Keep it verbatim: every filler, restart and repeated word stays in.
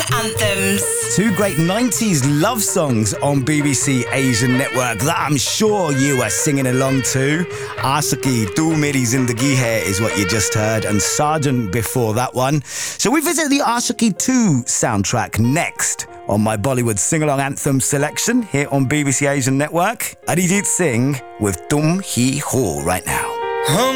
anthems. Two great nineties love songs on B B C Asian Network that I'm sure you are singing along to. Aashiqui Tu Meri Zindagi Hai is what you just heard, and Sergeant before that one. So we visit the Aashiqui two soundtrack next on my Bollywood sing-along anthem selection here on B B C Asian Network. Arijit Singh with Tum Hi Ho right now.